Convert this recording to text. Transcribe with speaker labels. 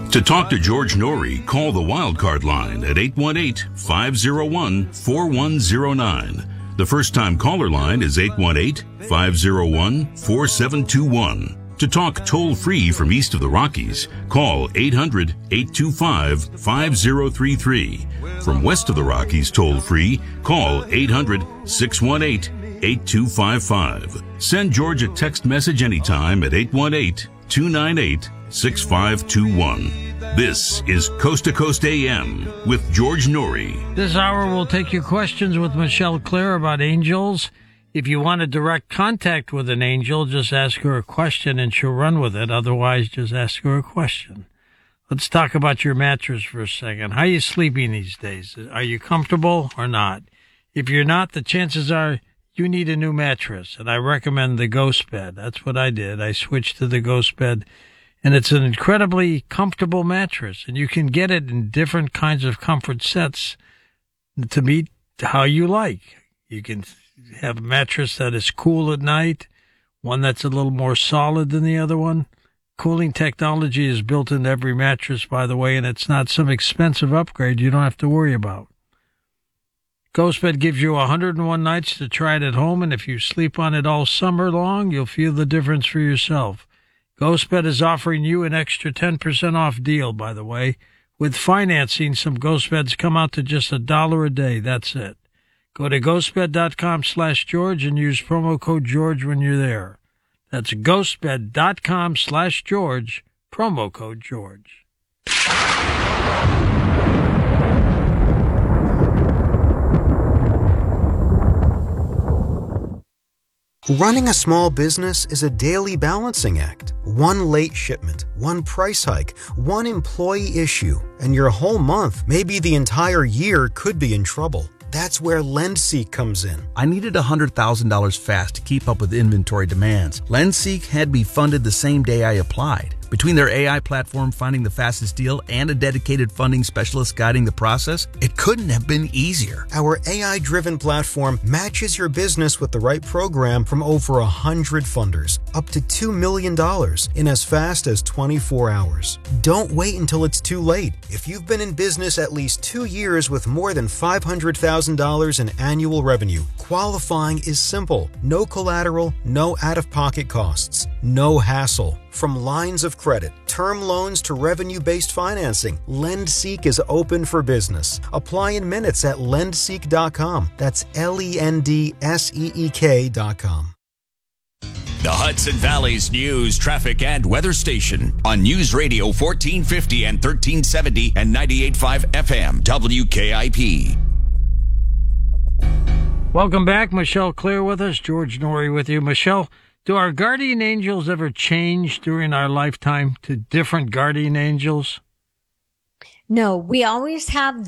Speaker 1: To talk to George Norrie, call the Wildcard line at 818-501-4109. The first-time caller line is 818-501-4721. To talk toll-free from east of the Rockies, call 800-825-5033. From west of the Rockies toll-free, call 800-618-8255. Send George a text message anytime at 818-298-6521. This is Coast to Coast AM with George Norrie.
Speaker 2: This hour we'll take your questions with Michelle Clare about angels. If you want a direct contact with an angel, just ask her a question and she'll run with it. Otherwise, just ask her a question. Let's talk about your mattress for a second. How are you sleeping these days? Are you comfortable or not? If you're not, the chances are you need a new mattress, and I recommend the Ghost Bed. That's what I did. I switched to the Ghost Bed, and it's an incredibly comfortable mattress, and you can get it in different kinds of comfort sets to meet how you like. You can have a mattress that is cool at night, one that's a little more solid than the other one. Cooling technology is built into every mattress, by the way, and it's not some expensive upgrade you don't have to worry about. GhostBed gives you 101 nights to try it at home, and if you sleep on it all summer long, you'll feel the difference for yourself. GhostBed is offering you an extra 10% off deal, by the way. With financing, some GhostBeds come out to just $1 a day. That's it. Go to ghostbed.com/George and use promo code George when you're there. That's ghostbed.com/George, promo code George.
Speaker 3: Running a small business is a daily balancing act. One late shipment, one price hike, one employee issue, and your whole month, maybe the entire year, could be in trouble. That's where LendSeek comes in.
Speaker 4: I needed $100,000 fast to keep up with inventory demands. LendSeek had me funded the same day I applied. Between their AI platform finding the fastest deal and a dedicated funding specialist guiding the process, it couldn't have been easier.
Speaker 3: Our AI-driven platform matches your business with the right program from over 100 funders, up to $2 million in as fast as 24 hours. Don't wait until it's too late. If you've been in business at least 2 years with more than $500,000 in annual revenue, qualifying is simple. No collateral, no out-of-pocket costs, no hassle. From lines of credit, term loans to revenue-based financing, LendSeek is open for business. Apply in minutes at lendseek.com. That's LENDSEEK.com.
Speaker 5: The Hudson Valley's news, traffic, and weather station on News Radio 1450 and 1370 and 98.5 FM WKIP.
Speaker 2: Welcome back. Michelle Clare with us. George Norrie with you. Michelle, do our guardian angels ever change during our lifetime to different guardian angels?
Speaker 6: No, we always have